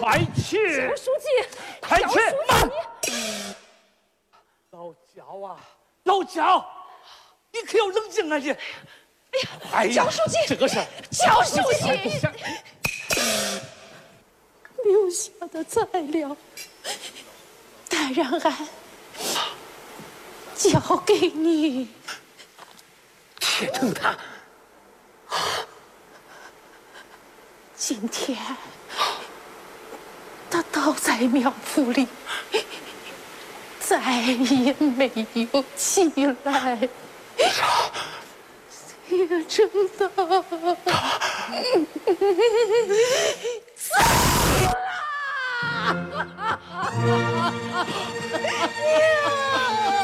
快去！ 小书记， 快去！老焦啊，老焦，你可要冷静啊你！哎呀， 焦书记， 这个事儿， 焦书记，留下的材料，再让俺交给你。 铁成他， 今天他倒在苗圃里，再也没有起来。铁成他死了！